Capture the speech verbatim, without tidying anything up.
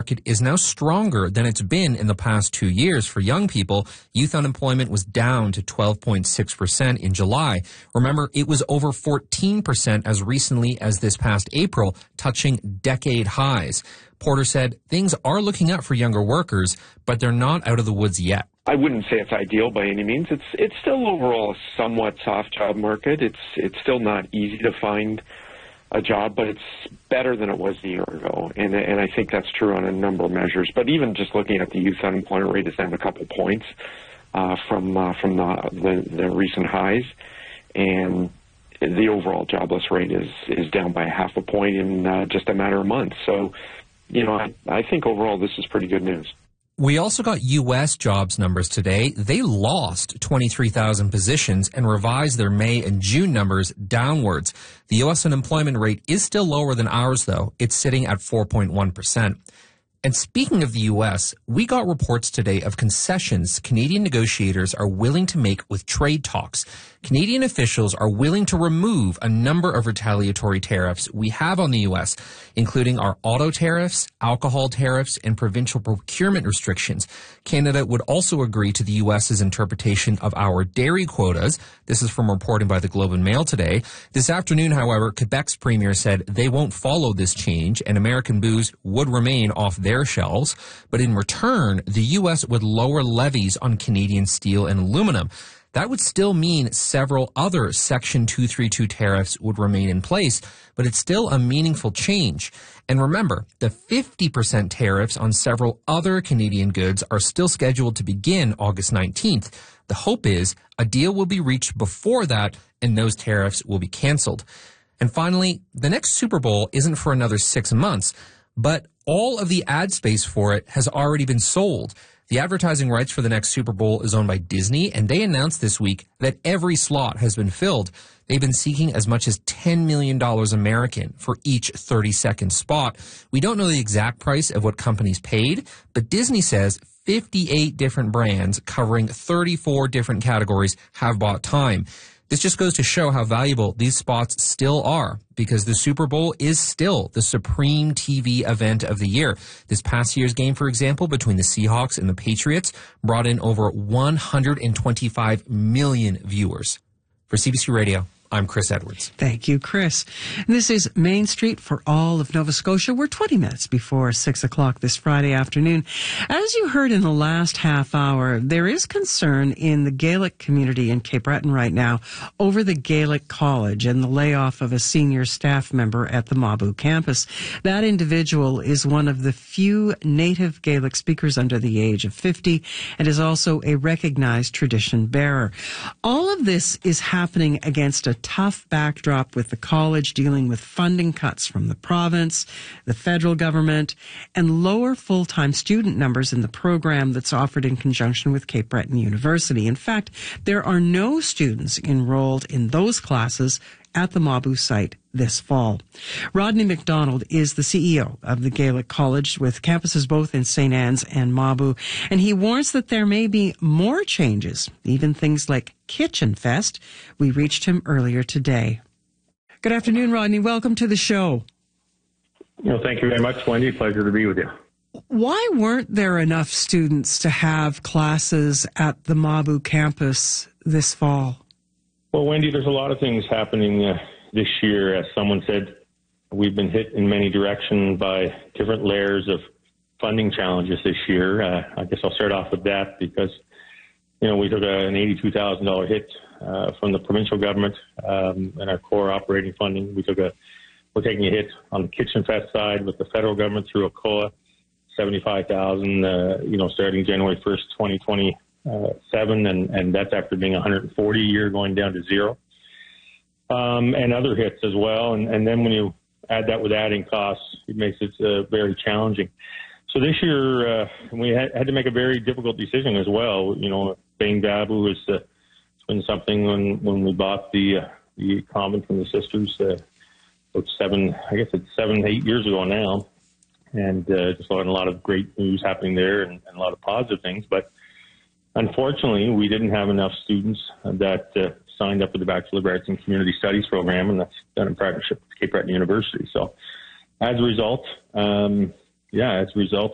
market is now stronger than it's been in the past two years. For young people, youth unemployment was down to twelve point six percent in July. Remember, it was over fourteen percent as recently as this past April, touching decade highs. Porter said things are looking up for younger workers, but they're not out of the woods yet. I wouldn't say it's ideal by any means. It's it's still overall a somewhat soft job market. It's it's still not easy to find a job, but it's better than it was a year ago, and and I think that's true on a number of measures. But even just looking at the youth unemployment rate is down a couple points uh, from uh, from the, the the recent highs, and the overall jobless rate is is down by half a point in uh, just a matter of months. So, you know, I, I think overall this is pretty good news. We also got U S jobs numbers today. They lost twenty-three thousand positions and revised their May and June numbers downwards. The U S unemployment rate is still lower than ours, though. It's sitting at four point one percent. And speaking of the U S, we got reports today of concessions Canadian negotiators are willing to make with trade talks. Canadian officials are willing to remove a number of retaliatory tariffs we have on the U S, including our auto tariffs, alcohol tariffs, and provincial procurement restrictions. Canada would also agree to the U S's interpretation of our dairy quotas. This is from reporting by the Globe and Mail today. This afternoon, however, Quebec's premier said they won't follow this change, and American booze would remain off their shelves. But in return, the U S would lower levies on Canadian steel and aluminum. That would still mean several other Section two thirty-two tariffs would remain in place, but it's still a meaningful change. And remember, the fifty percent tariffs on several other Canadian goods are still scheduled to begin August nineteenth. The hope is a deal will be reached before that, and those tariffs will be canceled. And finally, the next Super Bowl isn't for another six months, but all of the ad space for it has already been sold. The advertising rights for the next Super Bowl is owned by Disney, and they announced this week that every slot has been filled. They've been seeking as much as ten million dollars American for each thirty-second spot. We don't know the exact price of what companies paid, but Disney says fifty-eight different brands covering thirty-four different categories have bought time. This just goes to show how valuable these spots still are, because the Super Bowl is still the supreme T V event of the year. This past year's game, for example, between the Seahawks and the Patriots, brought in over one hundred twenty-five million viewers. For C B C Radio, I'm Chris Edwards. Thank you, Chris. This is Main Street for all of Nova Scotia. We're twenty minutes before six o'clock this Friday afternoon. As you heard in the last half hour, there is concern in the Gaelic community in Cape Breton right now over the Gaelic College and the layoff of a senior staff member at the Mabou campus. That individual is one of the few native Gaelic speakers under the age of fifty and is also a recognized tradition bearer. All of this is happening against a tough backdrop with the college dealing with funding cuts from the province, the federal government, and lower full-time student numbers in the program that's offered in conjunction with Cape Breton University. In fact, there are no students enrolled in those classes at the Mabou site this fall. Rodney McDonald is the C E O of the Gaelic College with campuses both in Saint Anne's and Mabou, and he warns that there may be more changes, even things like Kitchen Fest. We reached him earlier today. Good afternoon, Rodney. Welcome to the show. Well, thank you very much, Wendy. Pleasure to be with you. Why weren't there enough students to have classes at the Mabou campus this fall? Well, Wendy, there's a lot of things happening uh, this year. As someone said, we've been hit in many directions by different layers of funding challenges this year. Uh, I guess I'll start off with that because, you know, we took a, an eighty-two thousand dollars hit uh, from the provincial government um, and our core operating funding. We took a, we're taking a hit on the Kitchen Fest side with the federal government through a C O A, seventy-five thousand dollars, uh, you know, starting January first, twenty twenty. Uh, seven, and, and that's after being one hundred forty a year going down to zero, um, and other hits as well. And, and then when you add that with adding costs, it makes it uh, very challenging. So this year uh, we had, had to make a very difficult decision as well. You know, Bain Dabu is uh, it's been something when, when we bought the uh, the convent from the sisters uh, about seven, I guess it's seven, eight years ago now, and uh, just a lot of great news happening there and, and a lot of positive things, but unfortunately, we didn't have enough students that uh, signed up for the Bachelor of Arts in Community Studies program, and that's done in partnership with Cape Breton University. So as a result, um, yeah, as a result,